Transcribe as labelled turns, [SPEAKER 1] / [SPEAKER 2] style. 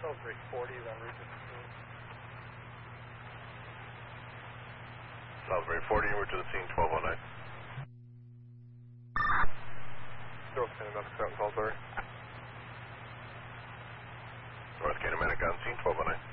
[SPEAKER 1] Salisbury 40 is en route to the scene.
[SPEAKER 2] Salisbury 40, en route to the scene, 1209.
[SPEAKER 1] North Canada Medic out in Salisbury.
[SPEAKER 2] North Canada Medic on scene, 1209.